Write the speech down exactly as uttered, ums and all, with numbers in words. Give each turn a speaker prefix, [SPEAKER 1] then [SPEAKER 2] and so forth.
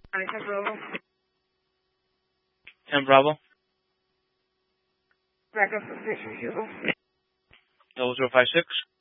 [SPEAKER 1] ten Bravo.
[SPEAKER 2] ten Bravo.
[SPEAKER 1] Back up to six zero.
[SPEAKER 2] double zero five six.